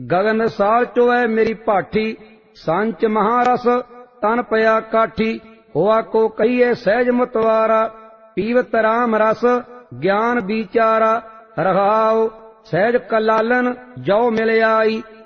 ਗगन साल चोवै मेरी भाठी, संच महारस तन पया काठी। होआ को कहिए सहज मतवारा, पीवत राम रस ज्ञान विचारा। रहाओ सहज कलालन जो मिल आई,